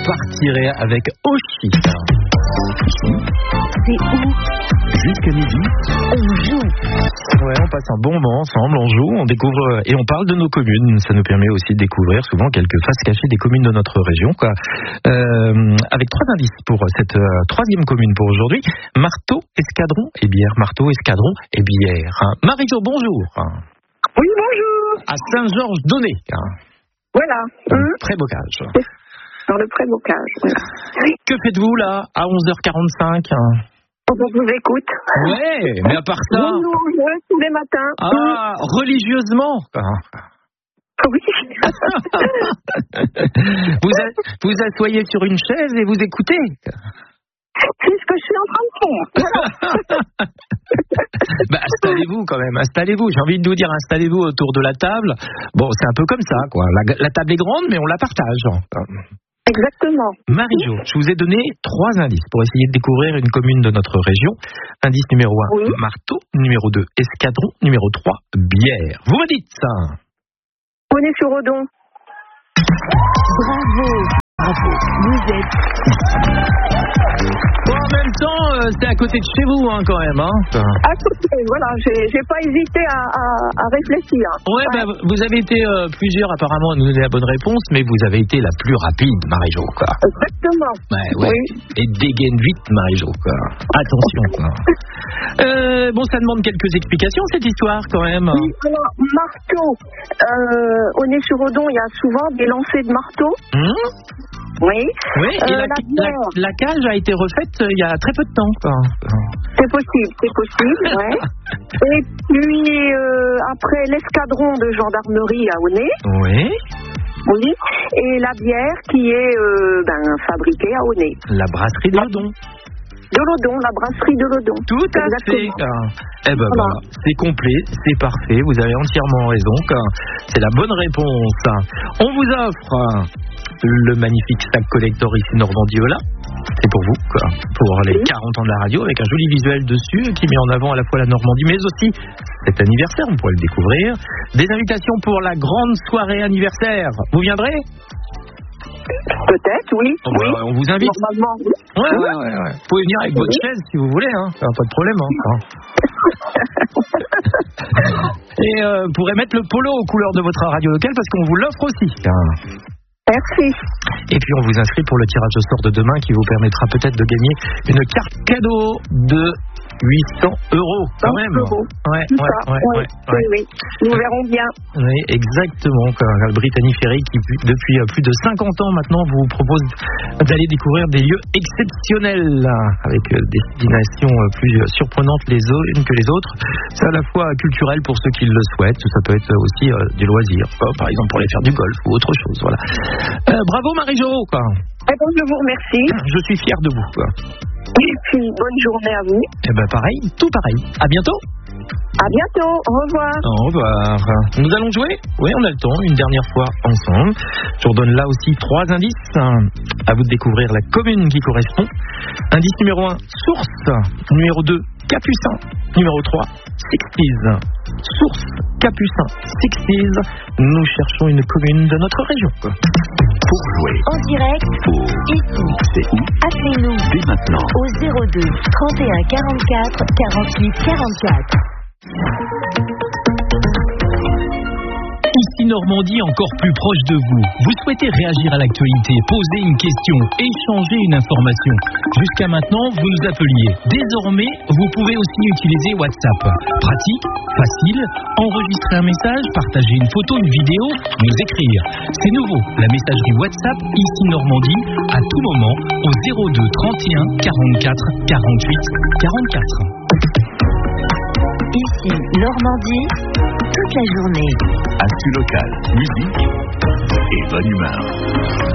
partirez avec Oshi. C'est où? Jusqu'à midi. On joue. Ouais, on passe un bon moment ensemble, on joue, on découvre et on parle de nos communes. Ça nous permet aussi de découvrir souvent quelques faces cachées des communes de notre région, quoi. Avec 3 indices pour cette 3e commune pour aujourd'hui. Marteau, escadron et bière. Marteau, escadron et bière. Marie-Jo, bonjour. Oui, bonjour. À Saint-Georges-d'Aunay. Voilà. Très bocage. Dans le pré-bocage. Voilà. Oui. Que faites-vous là, à 11h45? On vous écoute. Ouais, mais à part ça... Nous, tous les matins. Ah, religieusement. Oui. Vous asseyez sur une chaise et vous écoutez. C'est ce que je suis en train de faire. Bah, installez-vous quand même, installez-vous. J'ai envie de vous dire, installez-vous autour de la table. Bon, c'est un peu comme ça, quoi. La table est grande, mais on la partage. Exactement. Marie-Jo, je vous ai donné 3 indices pour essayer de découvrir une commune de notre région. Indice numéro 1, oui. Marteau. Numéro 2, escadron. Numéro 3, bière. Vous me dites ça. On est sur Odon. Bravo. Vous êtes... Bon, en même temps, c'est à côté de chez vous, hein, quand même. À côté, voilà. J'ai pas hésité à réfléchir. Ouais, bah, vous avez été plusieurs apparemment à nous donner la bonne réponse, mais vous avez été la plus rapide, Marie-Jo, quoi. Exactement. Ouais. Oui. Et dégaine vite, Marie-Jo, quoi. Attention, quoi. Bon, ça demande quelques explications, cette histoire, quand même. Oui, alors, marteau. Au nez sur Odon, il y a souvent des lancers de marteau. Oui. Oui, et la cage a été refaite il y a très peu de temps, quoi. C'est possible, ouais. Et puis, après, l'escadron de gendarmerie à Aunay. Oui. Oui. Et la bière qui est fabriquée à Aunay. La brasserie de l'Odon. De l'Odon, la brasserie de l'Odon. Tout à fait. Eh ben voilà, c'est complet, c'est parfait, vous avez entièrement raison. C'est la bonne réponse. On vous offre le magnifique sac collector ici Normandie Ola. C'est pour vous, quoi. Pour les 40 ans de la radio, avec un joli visuel dessus qui met en avant à la fois la Normandie, mais aussi cet anniversaire, vous pourrez le découvrir. Des invitations pour la grande soirée anniversaire. Vous viendrez ? Peut-être, oui. Oui. On vous invite. Normalement, oui. Ouais. Vous pouvez venir avec votre chaise si vous voulez, hein. Pas de problème. Et vous pourrez mettre le polo aux couleurs de votre radio locale parce qu'on vous l'offre aussi. Merci. Et puis on vous inscrit pour le tirage au sort de demain qui vous permettra peut-être de gagner une carte cadeau de 800 euros quand même. Ouais. Oui. Nous verrons bien. Oui, exactement. Le Brittany Ferry qui depuis plus de 50 ans maintenant vous propose d'aller découvrir des lieux exceptionnels avec des destinations plus surprenantes les unes que les autres. C'est à la fois culturel pour ceux qui le souhaitent, ça peut être aussi du loisir, par exemple pour aller faire du golf ou autre chose. Voilà. Bravo Marie-Jo, quoi. Je vous remercie. Je suis fier de vous, quoi. Et puis, bonne journée à vous. Et pareil, tout pareil. À bientôt. À bientôt. Au revoir. Au revoir. Nous allons jouer ? Oui, on a le temps. Une dernière fois ensemble. Je vous redonne là aussi 3 indices. À vous de découvrir la commune qui correspond. Indice numéro 1, Source. Numéro 2, Capucin. Numéro 3, Sixties. Source, Capucin, Sixties. Nous cherchons une commune de notre région. Pour jouer en direct, ici, c'est où? Appelez-nous dès maintenant au 02 31 44 48 44. Ici Normandie, encore plus proche de vous. Vous souhaitez réagir à l'actualité, poser une question, échanger une information. Jusqu'à maintenant, vous nous appeliez. Désormais, vous pouvez aussi utiliser WhatsApp. Pratique, facile, enregistrer un message, partager une photo, une vidéo, nous écrire. C'est nouveau, la messagerie WhatsApp, ici Normandie, à tout moment, au 02 31 44 48 44. Ici Normandie, toute la journée. Actu local, musique et bonne humeur.